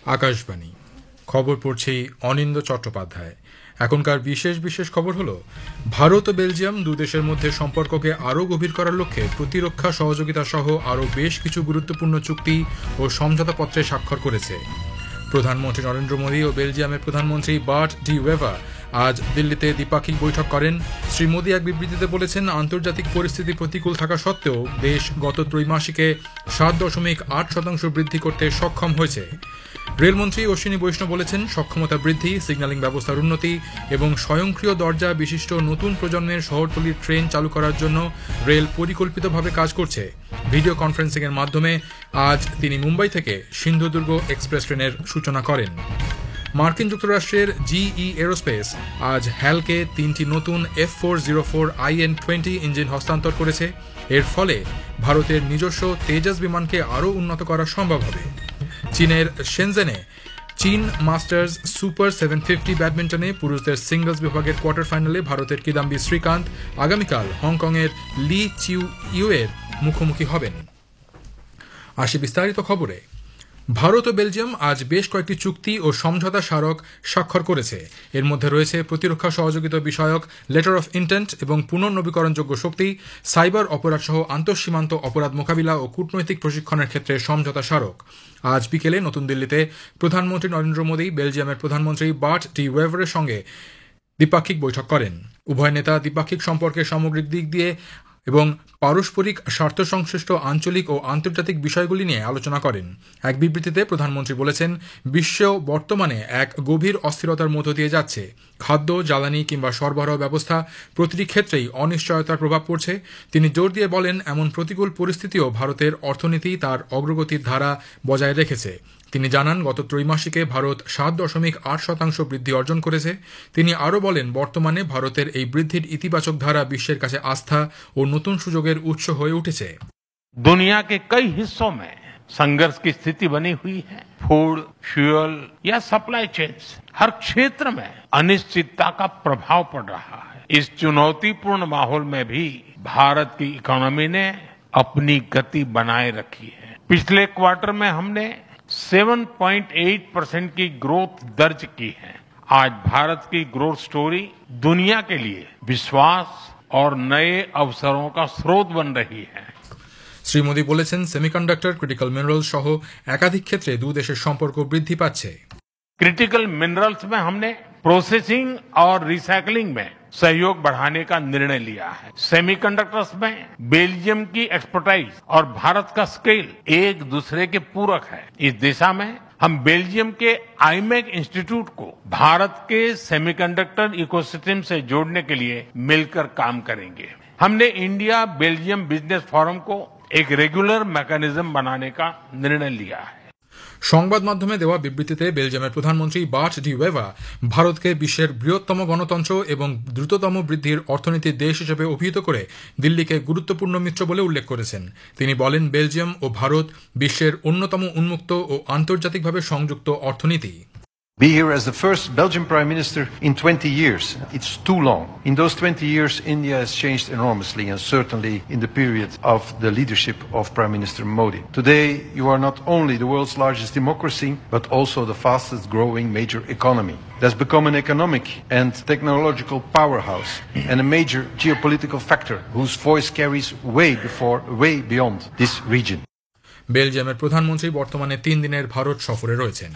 আকাশবাণী খবর পড়ছি অনিন্দ চট্টোপাধ্যায়। এখনকার বিশেষ বিশেষ খবর হলো, ভারত ও বেলজিয়াম দুদেশের মধ্যে সম্পর্ককে আরও গভীর করার লক্ষ্যে প্রতিরক্ষা সহযোগিতা সহ আরও বেশ কিছু গুরুত্বপূর্ণ চুক্তি ও সমঝোতাপত্রে স্বাক্ষর করেছে। প্রধানমন্ত্রী নরেন্দ্র মোদী ও বেলজিয়ামের প্রধানমন্ত্রী বার্ট ডি ওয়েভার আজ দিল্লিতে দ্বিপাক্ষিক বৈঠক করেন। শ্রী মোদী এক বিবৃতিতে বলেছেন, আন্তর্জাতিক পরিস্থিতি প্রতিকূল থাকা সত্ত্বেও দেশ গত ত্রৈমাসিকে 7.8% বৃদ্ধি করতে সক্ষম হয়েছে। রেলমন্ত্রী অশ্বিনী বৈষ্ণব বলেছেন, সক্ষমতা বৃদ্ধি, সিগন্যালিং ব্যবস্থার উন্নতি এবং স্বয়ংক্রিয় দরজা বিশিষ্ট নতুন প্রজন্মের শহরতলির ট্রেন চালু করার জন্য রেল পরিকল্পিতভাবে কাজ করছে। ভিডিও কনফারেন্সিংয়ের মাধ্যমে আজ তিনি মুম্বাই থেকে সিন্ধুদুর্গ এক্সপ্রেস ট্রেনের সূচনা করেন। মার্কিন যুক্তরাষ্ট্রের জিই এরোস্পেস আজ হ্যালকে 3টি নতুন F404 IN-20 ইঞ্জিন হস্তান্তর করেছে। এর ফলে ভারতের নিজস্ব তেজস বিমানকে আরও উন্নত করা সম্ভব হবে। চীনের শেনজেনে চীন মাস্টার্স সুপার 750 ব্যাডমিন্টনে পুরুষদের সিঙ্গলস বিভাগের কোয়ার্টার ফাইনালে ভারতের কিদাম্বি শ্রীকান্ত আগামীকাল হংকংয়ের লি চিউ ইউয়ের মুখোমুখি হবেন। আসি বিস্তারিত খবরে। ভারত ও বেলজিয়াম আজ বেশ কয়েকটি চুক্তি ও সমঝোতা স্মারক স্বাক্ষর করেছে। এর মধ্যে রয়েছে প্রতিরক্ষা সহযোগিতা বিষয়ক লেটার অফ ইন্টেন্ট এবং পুনর্নবীকরণযোগ্য শক্তি, সাইবার অপরাধ সহ আন্তঃসীমান্ত অপরাধ মোকাবিলা ও কূটনৈতিক প্রশিক্ষণের ক্ষেত্রে সমঝোতা স্মারক। আজ বিকেলে নতুন দিল্লিতে প্রধানমন্ত্রী নরেন্দ্র মোদী বেলজিয়ামের প্রধানমন্ত্রী বার্ট ডি ওয়েভারের সঙ্গে দ্বিপাক্ষিক বৈঠক করেন। উভয় নেতা দ্বিপাক্ষিক সম্পর্কের সামগ্রিক দিক দিয়ে এবং পারস্পরিক স্বার্থ সংশ্লিষ্ট আঞ্চলিক ও আন্তর্জাতিক বিষয়গুলি নিয়ে আলোচনা করেন। এক বিবৃতিতে প্রধানমন্ত্রী বলেছেন, বিশ্ব বর্তমানে এক গভীর অস্থিরতার মধ্য দিয়ে যাচ্ছে। খাদ্য, জ্বালানি কিংবা সরবরাহ ব্যবস্থা প্রতিটি ক্ষেত্রেই অনিশ্চয়তার প্রভাব পড়ছে। তিনি জোর দিয়ে বলেন, এমন প্রতিকূল পরিস্থিতিও ভারতের অর্থনীতি তার অগ্রগতির ধারা বজায় রেখেছে। তিনি জানান, গত ত্রৈমাসিকে ভারত 7.8% বৃদ্ধি অর্জন করেছে। তিনি আরও বলেন, বর্তমানে ভারতের এই বৃদ্ধির ইতিবাচক ধারা বিশ্বের কাছে আস্থা ও নতুন সুযোগের উৎস হয়ে উঠেছে। दुनिया के कई हिस्सों में संघर्ष की स्थिति बनी हुई है। फूड, फ्यूल या सप्लाई चेन्स, हर क्षेत्र में अनिश्चितता का प्रभाव पड़ रहा है। इस चुनौतीपूर्ण माहौल में भी भारत की इकोनॉमी ने अपनी गति बनाए रखी है। पिछले क्वार्टर में हमने 7.8% की ग्रोथ दर्ज की है। आज भारत की ग्रोथ स्टोरी दुनिया के लिए विश्वास और नए अवसरों का स्रोत बन रही है। শ্রী মোদী বলেছেন, সেমিকন্ডাক্টর, ক্রিটিক্যাল মিনারেলস সহ একাধিক ক্ষেত্রে দু দেশের সম্পর্ক বৃদ্ধি পাচ্ছে। क्रिटिकल मिनरल्स में हमने प्रोसेसिंग और रिसाइकलिंग में सहयोग बढ़ाने का निर्णय लिया है। सेमीकंडक्टर्स में बेल्जियम की एक्सपर्टाइज और भारत का स्केल एक दूसरे के पूरक है। इस दिशा में हम बेल्जियम के आईमेक इंस्टीट्यूट को भारत के सेमीकंडक्टर इकोसिस्टम से जोड़ने के लिए मिलकर काम करेंगे। हमने इंडिया बेल्जियम बिजनेस फोरम को एक रेगुलर मैकेनिज्म बनाने का निर्णय लिया है। সংবাদ মাধ্যমে দেওয়া বিবৃতিতে বেলজিয়ামের প্রধানমন্ত্রী বার্ট ডি ওয়েভার ভারতকে বিশ্বের বৃহত্তম গণতন্ত্র এবং দ্রুততম বৃদ্ধির অর্থনীতির দেশ হিসেবে অভিহিত করে দিল্লিকে গুরুত্বপূর্ণ মিত্র বলে উল্লেখ করেছেন। তিনি বলেন, বেলজিয়াম ও ভারত বিশ্বের অন্যতম উন্মুক্ত ও আন্তর্জাতিকভাবে সংযুক্ত অর্থনীতি। Be here as the first Belgian Prime Minister in 20 years. It's too long. In those 20 years, India has changed enormously, and certainly in the period of the leadership of Prime Minister Modi. Today, you are not only the world's largest democracy, but also the fastest growing major economy. That's become an economic and technological powerhouse and a major geopolitical factor whose voice carries way beyond this region. বেলজিয়ামের প্রধানমন্ত্রী বর্তমানে 3 দিনের ভারত সফরে রয়েছেন।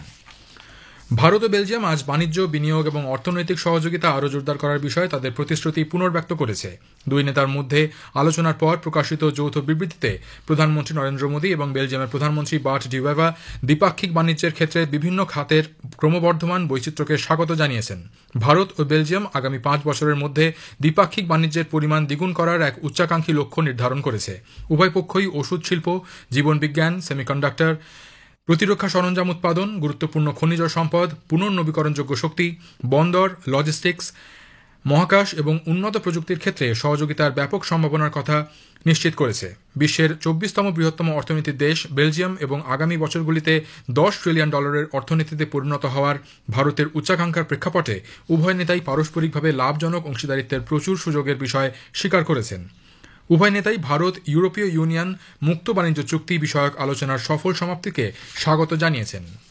ভারত ও Belgium আজ বাণিজ্য, বিনিয়োগ এবং অর্থনৈতিক সহযোগিতা আরও জোরদার করার বিষয়ে তাদের প্রতিশ্রুতি পুনর্ব্যক্ত করেছে। দুই নেতার মধ্যে আলোচনার পর প্রকাশিত যৌথ বিবৃতিতে প্রধানমন্ত্রী নরেন্দ্র মোদী এবং বেলজিয়ামের প্রধানমন্ত্রী বার্ট ডি ওয়েভার দ্বিপাক্ষিক বাণিজ্যের ক্ষেত্রে বিভিন্ন খাতের ক্রমবর্ধমান বৈচিত্র্যকে স্বাগত জানিয়েছেন। ভারত ও বেলজিয়াম আগামী 5 বছরের মধ্যে দ্বিপাক্ষিক বাণিজ্যের পরিমাণ দ্বিগুণ করার এক উচ্চাকাঙ্ক্ষী লক্ষ্য নির্ধারণ করেছে। উভয় পক্ষই ওষুধ শিল্প, জীবনবিজ্ঞান, সেমিকন্ডাক্টর, প্রতিরক্ষা সরঞ্জাম উৎপাদন, গুরুত্বপূর্ণ খনিজ সম্পদ, পুনর্নবীকরণযোগ্য শক্তি, বন্দর, লজিস্টিক্স, মহাকাশ এবং উন্নত প্রযুক্তির ক্ষেত্রে সহযোগিতার ব্যাপক সম্ভাবনার কথা নিশ্চিত করেছে। বিশ্বের 24তম বৃহত্তম অর্থনীতির দেশ বেলজিয়াম এবং আগামী বছরগুলিতে $10 ট্রিলিয়ন অর্থনীতিতে পরিণত হওয়ার ভারতের উচ্চাকাঙ্ক্ষার প্রেক্ষাপটে উভয় নেতাই পারস্পরিকভাবে লাভজনক অংশীদারিত্বের প্রচুর সুযোগের বিষয় স্বীকার করেছেন। উভয় নেতাই ভারত ইউরোপীয় ইউনিয়ন মুক্ত বাণিজ্য চুক্তি বিষয়ক আলোচনার সফল সমাপ্তিকে স্বাগত জানিয়েছেন।